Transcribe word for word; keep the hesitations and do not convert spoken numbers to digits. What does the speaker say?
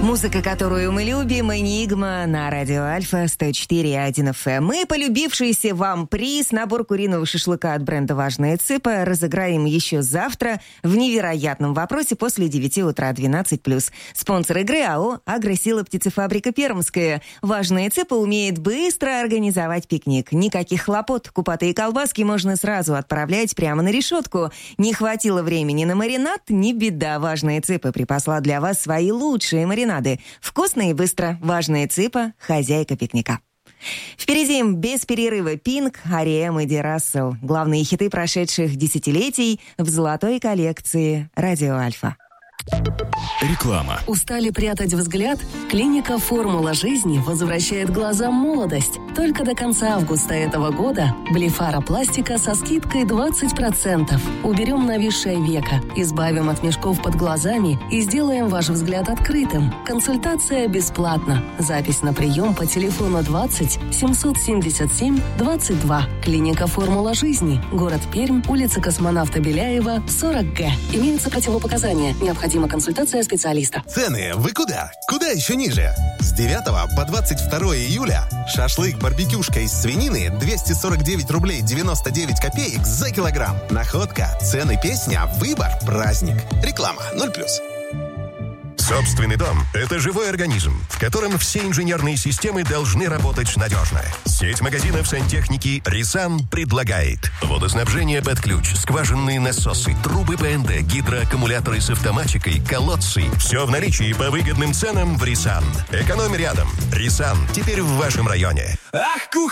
Музыка, которую мы любим, Энигма на радио Альфа сто четыре и один эф эм. Мы полюбившийся вам приз, набор куриного шашлыка от бренда «Важная цыпа» разыграем еще завтра в невероятном вопросе после девяти утра двенадцать плюс. Спонсор игры АО «Агросила птицефабрика Пермская». «Важная цыпа» умеет быстро организовать пикник. Никаких хлопот. Купатые колбаски можно сразу отправлять прямо на решетку. Не хватило времени на маринад? Не беда. «Важная цыпа» припасла для вас свои лучшие маринады. Вкусно и быстро. «Важная цыпа» — хозяйка пикника. Впереди без перерыва Пинк, ар и эм и Ди Рассел. Главные хиты прошедших десятилетий в золотой коллекции «Радио Альфа». Реклама. Устали прятать взгляд? Клиника «Формула жизни» возвращает глазам молодость. Только до конца августа этого года блефаропластика со скидкой двадцать процентов. Уберем нависшее веко, избавим от мешков под глазами и сделаем ваш взгляд открытым. Консультация бесплатна. Запись на прием по телефону двадцать семьсот семьдесят семь двадцать два. Клиника «Формула жизни». Город Пермь, улица Космонавта Беляева, сорок гэ. Имеются противопоказания. Необходима консультация специалиста. Цены вы куда? Куда еще ниже? С девятого по двадцать второе июля шашлык-барбекюшка из свинины двести сорок девять рублей девяносто девять копеек за килограмм. Находка, цены, песня, выбор, праздник. Реклама ноль плюс. Собственный дом – это живой организм, в котором все инженерные системы должны работать надежно. Сеть магазинов сантехники «Рисан» предлагает водоснабжение под ключ, скважинные насосы, трубы пэ эн дэ, гидроаккумуляторы с автоматикой, колодцы. Все в наличии по выгодным ценам в «Рисан». Экономь рядом. «Рисан» теперь в вашем районе. Ах, кухня!